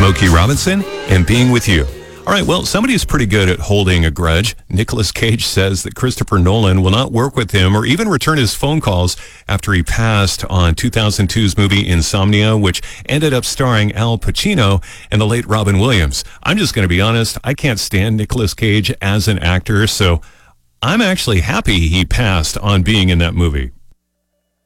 Smokey Robinson and Being With You. All right, well, somebody is pretty good at holding a grudge. Nicolas Cage says that Christopher Nolan will not work with him or even return his phone calls after he passed on 2002's movie Insomnia, which ended up starring Al Pacino and the late Robin Williams. I'm just going to be honest, I can't stand Nicolas Cage as an actor, so I'm actually happy he passed on being in that movie.